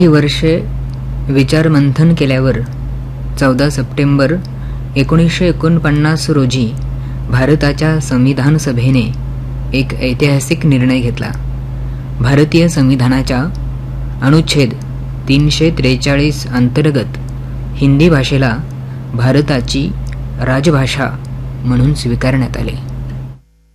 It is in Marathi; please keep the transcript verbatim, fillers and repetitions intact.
ही वर्षे विचारमंथन केल्यावर चौदा सप्टेंबर एकोणीसशे एकोणपन्नास रोजी भारताच्या संविधान सभेने एक ऐतिहासिक निर्णय घेतला. भारतीय संविधानाच्या अनुच्छेद तीनशे त्रेचाळीस अंतर्गत हिंदी भाषेला भारताची राजभाषा म्हणून स्वीकारण्यात आले.